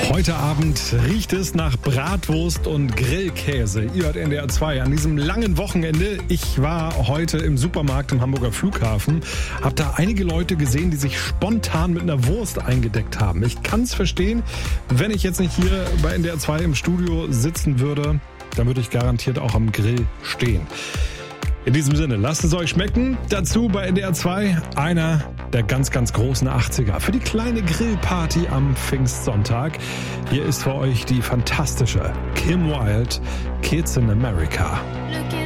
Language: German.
Heute Abend riecht es nach Bratwurst und Grillkäse. Ihr hört NDR 2 an diesem langen Wochenende. Ich war heute im Supermarkt im Hamburger Flughafen, habe da einige Leute gesehen, die sich spontan mit einer Wurst eingedeckt haben. Ich kann es verstehen, wenn ich jetzt nicht hier bei NDR 2 im Studio sitzen würde, dann würde ich garantiert auch am Grill stehen. In diesem Sinne, lasst es euch schmecken. Dazu bei NDR 2 einer der ganz, ganz großen 80er. Für die kleine Grillparty am Pfingstsonntag. Hier ist für euch die fantastische Kim Wilde, Kids in America. Looking